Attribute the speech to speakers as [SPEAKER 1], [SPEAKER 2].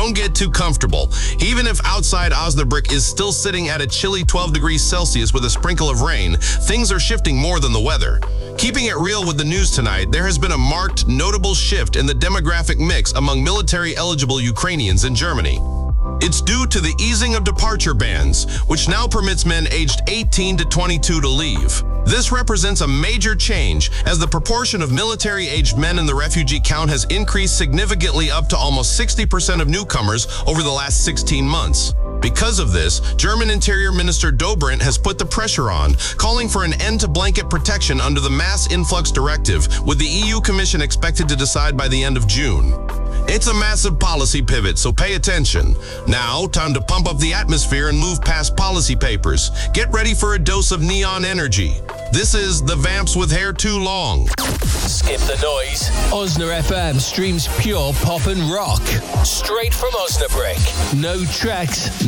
[SPEAKER 1] don't get too comfortable. Even if outside Osnabrück is still sitting at a chilly 12 degrees Celsius with a sprinkle of rain, things are shifting more than the weather. Keeping it real with the news tonight, there has been a marked, notable shift in the demographic mix among military-eligible Ukrainians in Germany. It's due to the easing of departure bans, which now permits men aged 18 to 22 to leave. This represents a major change, as the proportion of military-aged men in the refugee count has increased significantly up to almost 60% of newcomers over the last 16 months. Because of this, German Interior Minister Dobrindt has put the pressure on, calling for an end to blanket protection under the Mass Influx Directive, with the EU Commission expected to decide by the end of June. It's a massive policy pivot, so pay attention. Now, time to pump up the atmosphere and move past policy papers. Get ready for a dose of neon energy. This is The Vamps with Hair Too Long.
[SPEAKER 2] Skip the noise. Osna FM streams pure pop and rock. Straight from Osnabrück. No tracks,